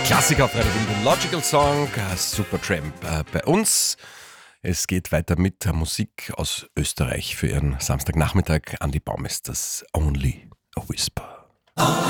Klassiker auf Radio Wien, Logical Song, Supertramp bei uns. Es geht weiter mit der Musik aus Österreich für Ihren Samstagnachmittag. Andy Baumesters Only a Whisper.